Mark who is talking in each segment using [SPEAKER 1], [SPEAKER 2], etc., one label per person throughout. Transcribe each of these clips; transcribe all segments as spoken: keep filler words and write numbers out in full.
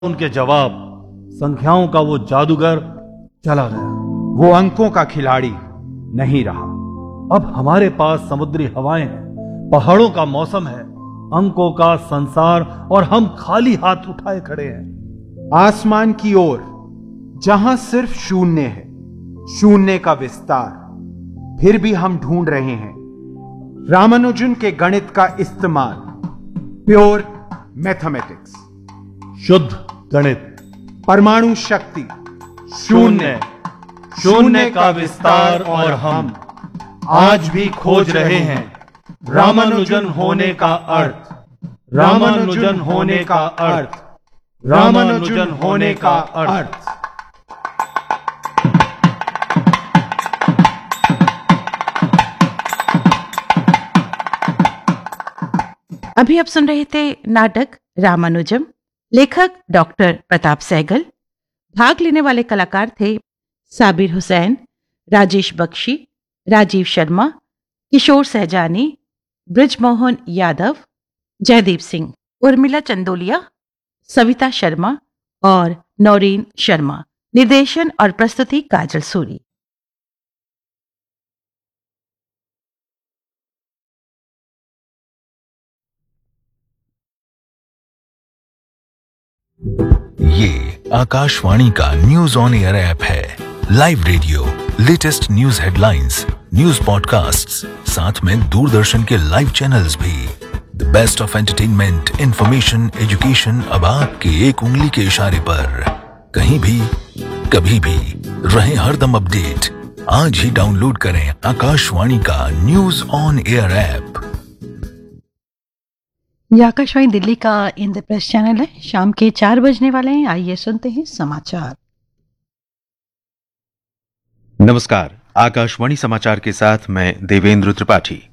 [SPEAKER 1] उनके जवाब, संख्याओं का वो जादूगर चला गया।
[SPEAKER 2] वो अंकों का खिलाड़ी नहीं रहा।
[SPEAKER 1] अब हमारे पास समुद्री हवाएं हैं, पहाड़ों का मौसम है, अंकों का संसार, और हम खाली हाथ उठाए खड़े हैं
[SPEAKER 2] आसमान की ओर, जहां सिर्फ शून्य है, शून्य का विस्तार। फिर भी हम ढूंढ रहे हैं रामानुजन के गणित का इस्तेमाल, प्योर मैथमेटिक्स,
[SPEAKER 1] शुद्ध गणित,
[SPEAKER 2] परमाणु शक्ति,
[SPEAKER 1] शून्य, शून्य का विस्तार। और हम आज भी खोज रहे हैं रामानुजन होने का अर्थ, रामानुजन होने का अर्थ, रामानुजन होने का अर्थ।
[SPEAKER 3] अभी आप सुन रहे थे नाटक रामानुजम, लेखक डॉक्टर प्रताप सहगल। भाग लेने वाले कलाकार थे साबिर हुसैन, राजेश बख्शी, राजीव शर्मा, किशोर सहजानी, ब्रिजमोहन यादव, जयदीप सिंह, उर्मिला चंदोलिया, सविता शर्मा और नौरीन शर्मा। निर्देशन और प्रस्तुति काजल सूरी।
[SPEAKER 4] ये आकाशवाणी का न्यूज ऑन एयर ऐप है। Live radio, latest news headlines, news podcasts, साथ में दूरदर्शन के लाइव चैनल्स भी। The best of entertainment, information, education अब आपके एक उंगली के इशारे पर। कहीं भी, कभी भी, रहें हरदम अपडेट। आज ही डाउनलोड करें आकाशवाणी का न्यूज ऑन एयर ऐप।
[SPEAKER 3] ये आकाशवाणी दिल्ली का इंद्रप्रस्थ चैनल है। शाम के चार बजने वाले हैं। आइए सुनते हैं समाचार।
[SPEAKER 5] नमस्कार, आकाशवाणी समाचार के साथ मैं देवेंद्र त्रिपाठी।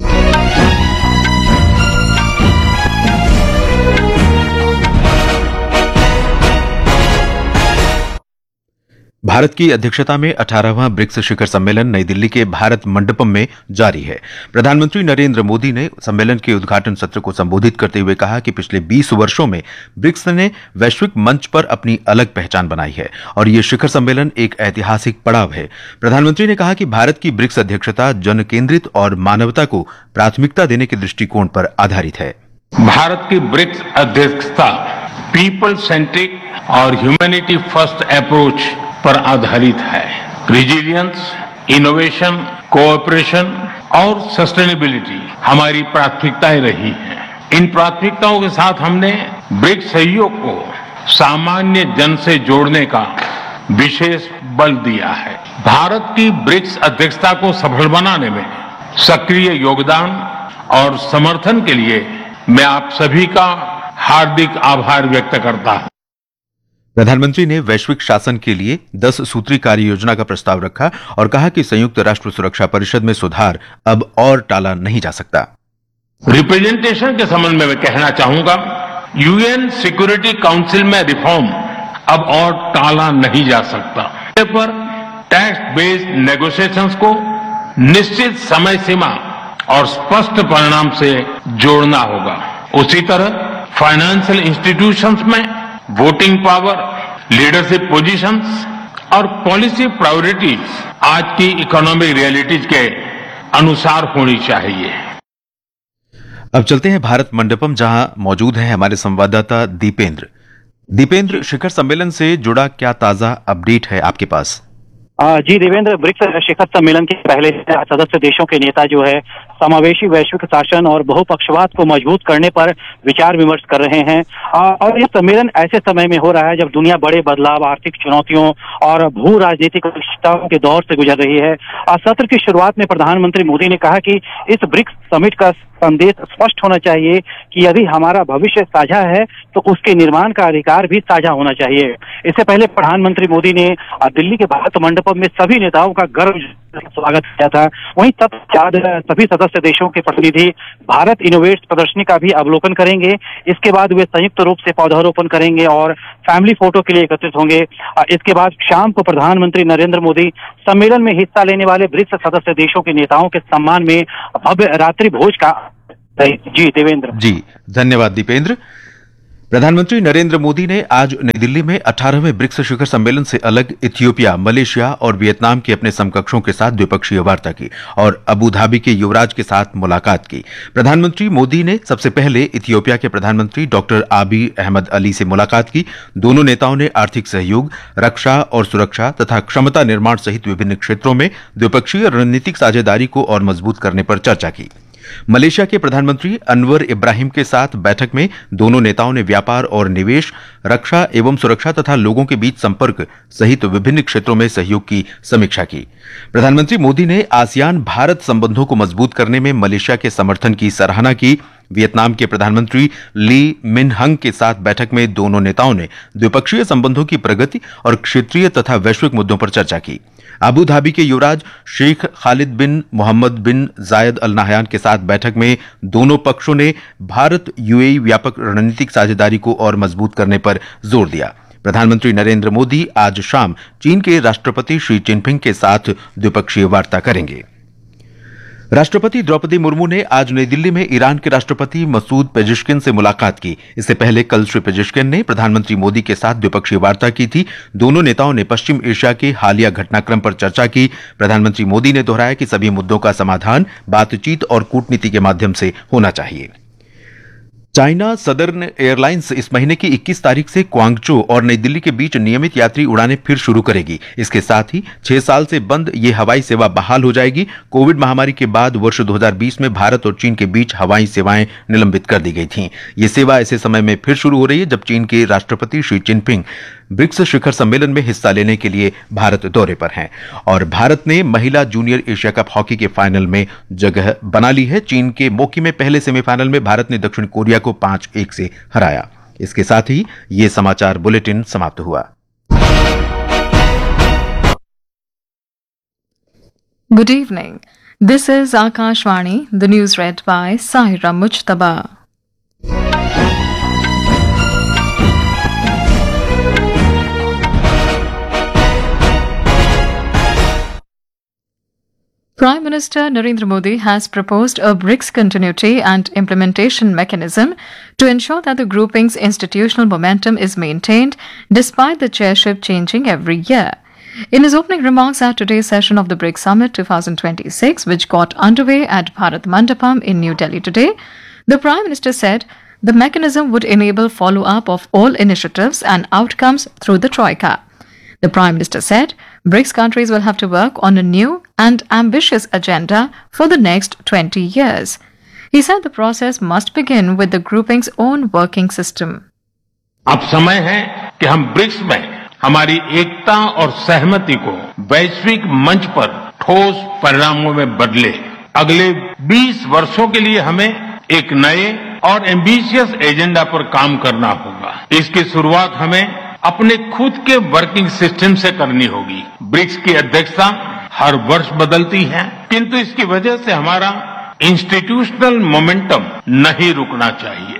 [SPEAKER 5] भारत की अध्यक्षता में अठारहवां ब्रिक्स शिखर सम्मेलन नई दिल्ली के भारत मंडपम में जारी है। प्रधानमंत्री नरेंद्र मोदी ने सम्मेलन के उद्घाटन सत्र को संबोधित करते हुए कहा कि पिछले बीस वर्षों में ब्रिक्स ने वैश्विक मंच पर अपनी अलग पहचान बनाई है और ये शिखर सम्मेलन एक ऐतिहासिक पड़ाव है। प्रधानमंत्री ने कहा कि भारत की ब्रिक्स अध्यक्षता जन केंद्रित और मानवता को प्राथमिकता देने के दृष्टिकोण पर आधारित है।
[SPEAKER 6] भारत की ब्रिक्स अध्यक्षता पीपल सेंट्रिक और ह्यूमैनिटी फर्स्ट अप्रोच पर आधारित है। रिजिलियंस, इनोवेशन, कोऑपरेशन और सस्टेनेबिलिटी हमारी प्राथमिकताएं रही हैं। इन प्राथमिकताओं के साथ हमने ब्रिक्स सहयोग को सामान्य जन से जोड़ने का विशेष बल दिया है। भारत की ब्रिक्स अध्यक्षता को सफल बनाने में सक्रिय योगदान और समर्थन के लिए मैं आप सभी का हार्दिक आभार व्यक्त करता हूं।
[SPEAKER 5] प्रधानमंत्री ने वैश्विक शासन के लिए दस सूत्री कार्य योजना का प्रस्ताव रखा और कहा कि संयुक्त राष्ट्र सुरक्षा परिषद में सुधार अब और टाला नहीं जा सकता।
[SPEAKER 6] रिप्रेजेंटेशन के संबंध में मैं कहना चाहूंगा, यूएन सिक्योरिटी काउंसिल में रिफॉर्म अब और टाला नहीं जा सकता। पर टेक्स्ट बेस्ड नेगोशिएशंस को निश्चित समय सीमा और स्पष्ट परिणाम से जोड़ना होगा। उसी तरह फाइनेंशियल इंस्टीट्यूशंस में वोटिंग पावर, लीडरशिप पोजीशंस और पॉलिसी प्रायोरिटीज आज की इकोनॉमिक रियलिटीज के अनुसार होनी चाहिए।
[SPEAKER 5] अब चलते हैं भारत मंडपम, जहां मौजूद है हमारे संवाददाता दीपेंद्र। दीपेंद्र, शिखर सम्मेलन से जुड़ा क्या ताजा अपडेट है आपके पास?
[SPEAKER 7] जी देवेंद्र, ब्रिक्स शिखर सम्मेलन के पहले सदस्य देशों के नेता जो है समावेशी वैश्विक शासन और बहुपक्षवाद को मजबूत करने पर विचार विमर्श कर रहे हैं। और यह सम्मेलन ऐसे समय में हो रहा है जब दुनिया बड़े बदलाव, आर्थिक चुनौतियों और भू राजनीतिक अनिश्चितताओं के दौर से गुजर रही है। सत्र की शुरुआत में प्रधानमंत्री मोदी ने कहा कि इस ब्रिक्स समिट का संदेश स्पष्ट होना चाहिए कि यदि हमारा भविष्य साझा है तो उसके निर्माण का अधिकार भी साझा होना चाहिए। इससे पहले प्रधानमंत्री मोदी ने दिल्ली के भारत मंडपम में सभी नेताओं का गर्व स्वागत किया था। वहीं तत्पश्चात सभी सदस्य देशों के प्रतिनिधि भारत इनोवेट्स प्रदर्शनी का भी अवलोकन करेंगे। इसके बाद वे संयुक्त रूप से पौधारोपण करेंगे और फैमिली फोटो के लिए एकत्रित होंगे। इसके बाद शाम को प्रधानमंत्री नरेंद्र मोदी सम्मेलन में हिस्सा लेने वाले ब्रिक्स सदस्य देशों के नेताओं के सम्मान में भव्य रात्रि भोज का। जी देवेंद्र।
[SPEAKER 5] जी धन्यवाद दीपेंद्र। प्रधानमंत्री नरेंद्र मोदी ने आज नई दिल्ली में अठारहवें ब्रिक्स शिखर सम्मेलन से अलग इथियोपिया, मलेशिया और वियतनाम के अपने समकक्षों के साथ द्विपक्षीय वार्ता की और अबू धाबी के युवराज के साथ मुलाकात की। प्रधानमंत्री मोदी ने सबसे पहले इथियोपिया के प्रधानमंत्री डॉक्टर आबी अहमद अली से मुलाकात की। दोनों नेताओं ने आर्थिक सहयोग, रक्षा और सुरक्षा तथा क्षमता निर्माण सहित विभिन्न क्षेत्रों में द्विपक्षीय रणनीतिक साझेदारी को और मजबूत करने पर चर्चा की। मलेशिया के प्रधानमंत्री अनवर इब्राहिम के साथ बैठक में दोनों नेताओं ने व्यापार और निवेश, रक्षा एवं सुरक्षा तथा लोगों के बीच संपर्क सहित विभिन्न क्षेत्रों में सहयोग की समीक्षा की। प्रधानमंत्री मोदी ने आसियान भारत संबंधों को मजबूत करने में मलेशिया के समर्थन की सराहना की। वियतनाम के प्रधानमंत्री ली मिन हंग के साथ बैठक में दोनों नेताओं ने द्विपक्षीय संबंधों की प्रगति और क्षेत्रीय तथा वैश्विक मुद्दों पर चर्चा की। अबू धाबी के युवराज शेख खालिद बिन मोहम्मद बिन जायद अल नाहयान के साथ बैठक में दोनों पक्षों ने भारत यूएई व्यापक रणनीतिक साझेदारी को और मजबूत करने पर जोर दिया। प्रधानमंत्री नरेंद्र मोदी आज शाम चीन के राष्ट्रपति शी जिनपिंग के साथ द्विपक्षीय वार्ता करेंगे। राष्ट्रपति द्रौपदी मुर्मू ने आज नई दिल्ली में ईरान के राष्ट्रपति मसूद पेजिश्किन से मुलाकात की। इससे पहले कल श्री पेजिश्किन ने प्रधानमंत्री मोदी के साथ द्विपक्षीय वार्ता की थी। दोनों नेताओं ने पश्चिम एशिया के हालिया घटनाक्रम पर चर्चा की। प्रधानमंत्री मोदी ने दोहराया कि सभी मुद्दों का समाधान बातचीत और कूटनीति के माध्यम से होना चाहिए। चाइना सदर्न एयरलाइंस इस महीने की इक्कीस तारीख से क्वांगचो और नई दिल्ली के बीच नियमित यात्री उड़ानें फिर शुरू करेगी। इसके साथ ही छह साल से बंद ये हवाई सेवा बहाल हो जाएगी। कोविड महामारी के बाद वर्ष दो हज़ार बीस में भारत और चीन के बीच हवाई सेवाएं निलंबित कर दी गई थीं। ये सेवा ऐसे समय में फिर शुरू हो रही है जब चीन के राष्ट्रपति शी जिनपिंग ब्रिक्स शिखर सम्मेलन में हिस्सा लेने के लिए भारत दौरे पर हैं और भारत ने महिला जूनियर एशिया कप हॉकी के फाइनल में जगह बना ली है। चीन के मोकी में पहले सेमीफाइनल में भारत ने दक्षिण कोरिया को पांच एक से हराया। इसके साथ ही ये समाचार बुलेटिन समाप्त हुआ।
[SPEAKER 8] Good evening. This is Akashvani, the news read by Sahira Mujtaba. Prime Minister Narendra Modi has proposed a BRICS continuity and implementation mechanism to ensure that the grouping's institutional momentum is maintained despite the chairship changing every year. In his opening remarks at today's session of the BRICS Summit twenty twenty-six, which got underway at Bharat Mandapam in New Delhi today, the Prime Minister said the mechanism would enable follow-up of all initiatives and outcomes through the Troika. The Prime Minister said BRICS countries will have to work on a new and ambitious agenda for the next twenty years. He said the process must begin with the grouping's own working system.
[SPEAKER 6] अब समय है कि हम BRICS में हमारी एकता और सहमति को वैश्विक मंच पर ठोस परिणामों में बदले। अगले बीस वर्षों के लिए हमें एक नए और एम्बिशियस एजेंडा पर काम करना होगा। इसकी शुरुआत हमें अपने खुद के वर्किंग सिस्टम से करनी होगी। ब्रिक्स की अध्यक्षता हर वर्ष बदलती है, किंतु इसकी वजह से हमारा इंस्टीट्यूशनल मोमेंटम नहीं रुकना चाहिए।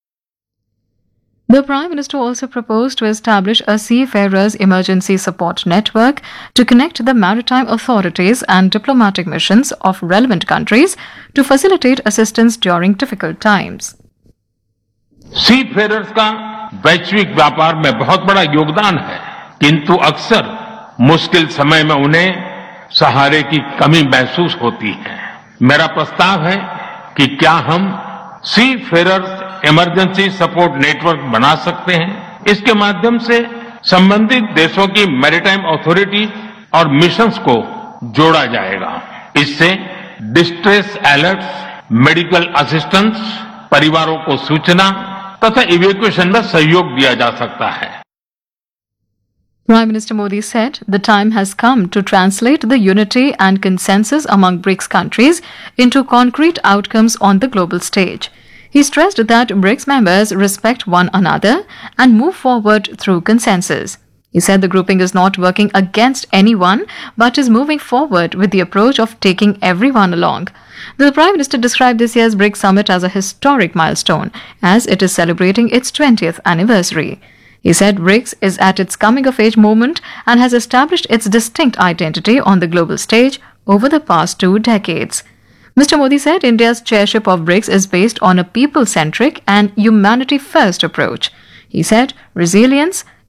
[SPEAKER 8] The Prime Minister also proposed to establish a seafarers emergency support network to connect the maritime authorities and diplomatic missions of relevant countries to facilitate assistance during difficult times.
[SPEAKER 6] Seafarers का वैश्विक व्यापार में बहुत बड़ा योगदान है, किंतु अक्सर मुश्किल समय में उन्हें सहारे की कमी महसूस होती है। मेरा प्रस्ताव है कि क्या हम सीफेरर्स इमरजेंसी सपोर्ट नेटवर्क बना सकते हैं। इसके माध्यम से संबंधित देशों की मैरीटाइम अथॉरिटीज और मिशंस को जोड़ा जाएगा। इससे डिस्ट्रेस अलर्ट्स, मेडिकल असिस्टेंस, परिवारों को सूचना तथा इवैक्यूएशन में सहयोग दिया जा सकता है।
[SPEAKER 8] Prime Minister Modi said the time has come to translate the unity and consensus among BRICS countries into concrete outcomes on the global stage. He stressed that BRICS members respect one another and move forward through consensus. He said the grouping is not working against anyone but is moving forward with the approach of taking everyone along. The Prime Minister described this year's BRICS Summit as a historic milestone as it is celebrating its twentieth anniversary. He said BRICS is at its coming-of-age moment and has established its distinct identity on the global stage over the past two decades. Mister Modi said India's chairship of BRICS is based on a people-centric and humanity-first approach. He said resilience,